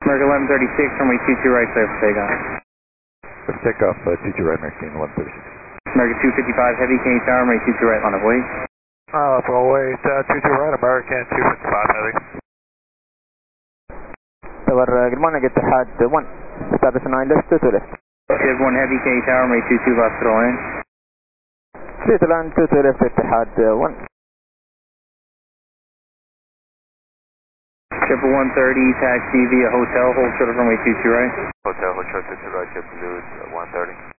American 1136, runway 22 right, clear for takeoff. Let's take off 22 right, American 1136. American 255 Heavy, Canadian Tower, runway 22 right, on the way. Runway 22 right, American 255 Heavy. Tower, good morning, Etihad 1. Establish 9 left, 22 left. Jet 1 Heavy, Canadian Tower, runway 22 left, throw in. Clear to land 22 left, Etihad 1. Jet 130, taxi via hotel, hold short of runway 22 right. Hotel 22 right, JetBlue 130.